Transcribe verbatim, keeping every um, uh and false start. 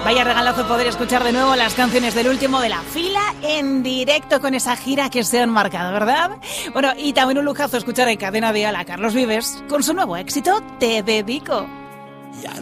Vaya regalazo poder escuchar de nuevo las canciones del último de la fila en directo con esa gira que se han marcado, ¿verdad? Bueno, y también un lujazo escuchar en Cadena Dial a Carlos Vives con su nuevo éxito, Te Dedico.